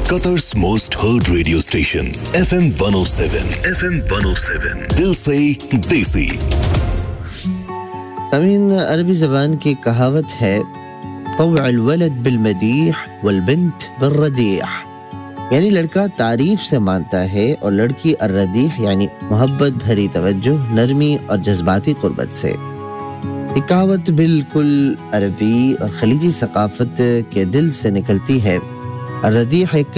Qatar's most heard radio station, FM 107. FM 107. दिल से देसी. सामीन, अरबी ज़बान की कहावत है तौअल वलद बिलमदीह वलबिन्त बिर्रदीह, यानी लड़का तारीफ से मानता है और लड़की अर्रदीह यानी मोहब्बत भरी तवज्जो, नरमी और जज्बाती कुर्बत से। ये कहावत बिल्कुल अरबी और खलीजी सकाफत के दिल से निकलती है। अर्रदीह एक